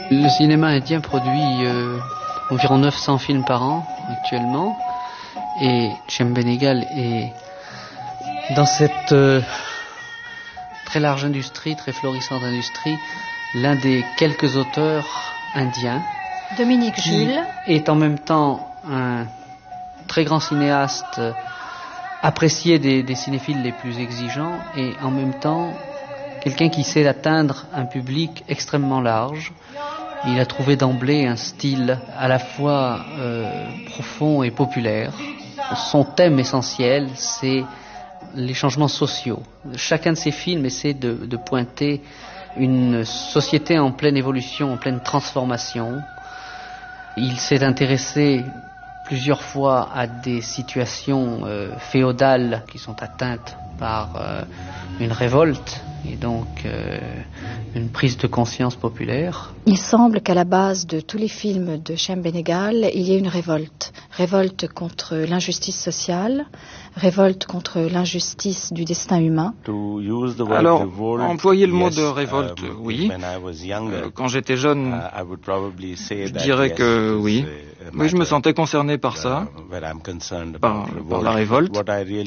Le cinéma indien produit environ 900 films par an actuellement, et Shyam Benegal est dans cette très large industrie, très florissante industrie, l'un des quelques auteurs indiens. Dominique Jules est en même temps un très grand cinéaste, apprécié des cinéphiles les plus exigeants, et en même temps quelqu'un qui sait atteindre un public extrêmement large. Il a trouvé d'emblée un style à la fois profond et populaire. Son thème essentiel, c'est les changements sociaux. Chacun de ses films essaie de pointer une société en pleine évolution, en pleine transformation. Il s'est intéressé plusieurs fois à des situations féodales qui sont atteintes par une révolte et donc une prise de conscience populaire. Il semble qu'à la base de tous les films de Shyam Benegal, il y ait une révolte. Révolte contre l'injustice sociale, révolte contre l'injustice du destin humain. Alors, employer le mot de révolte, oui. Quand j'étais jeune, je dirais que oui. Oui, je me sentais concerné par ça, par la révolte.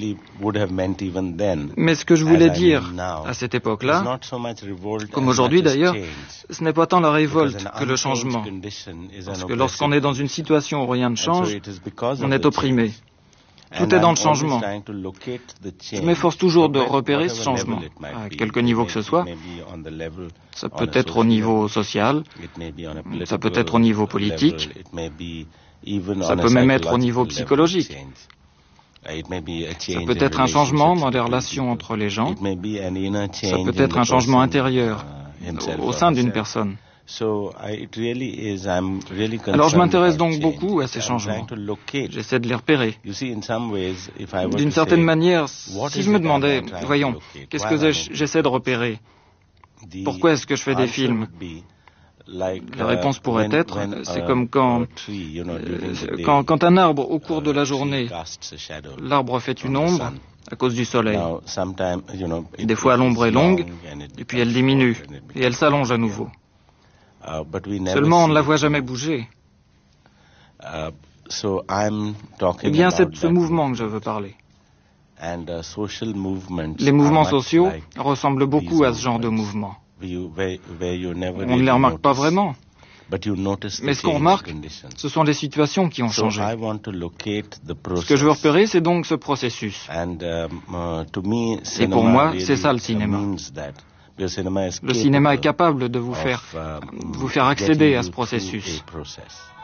Mais ce que je voulais dire à cette époque-là, comme aujourd'hui d'ailleurs, ce n'est pas tant la révolte que le changement. Parce que lorsqu'on est dans une situation où rien ne change, on est opprimé. Tout est dans le changement. Je m'efforce toujours de repérer ce changement, à quelque niveau que ce soit. Ça peut être au niveau social, ça peut être au niveau politique, ça peut même être au niveau psychologique. Ça peut être un changement dans les relations entre les gens, ça peut être un changement intérieur au sein d'une personne. Alors je m'intéresse donc beaucoup à ces changements. J'essaie de les repérer. D'une certaine manière, si je me demandais, voyons, qu'est-ce que j'essaie de repérer? Pourquoi est-ce que je fais des films? La réponse pourrait être, c'est comme quand un arbre, au cours de la journée, l'arbre fait une ombre à cause du soleil. Des fois l'ombre est longue, et puis elle diminue, et elle s'allonge à nouveau. Seulement, on ne la voit jamais bouger. Eh bien, c'est de ce mouvement que je veux parler. Les mouvements sociaux ressemblent beaucoup à ce genre de mouvement. On ne les remarque pas vraiment. Mais ce qu'on remarque, ce sont les situations qui ont changé. Ce que je veux repérer, c'est donc ce processus. Et pour moi, c'est ça le cinéma. Le cinéma est capable de vous faire accéder à ce processus.